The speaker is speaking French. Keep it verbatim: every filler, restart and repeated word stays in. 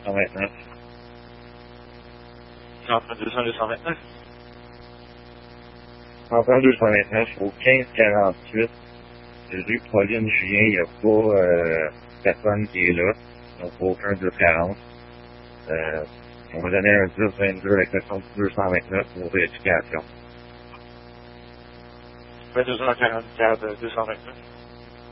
cent vingt-neuf. Centre deux cents deux cent vingt-neuf. Centre deux cent vingt-neuf au quinze quarante-huit, rue Pauline Julien, il n'y a pas euh, personne qui est là, donc aucun deux quarante. Euh, on va donner un dix vingt-deux avec le centre deux cent vingt-neuf pour vérification. vingt-deux heures quarante-quatre deux cent vingt-neuf.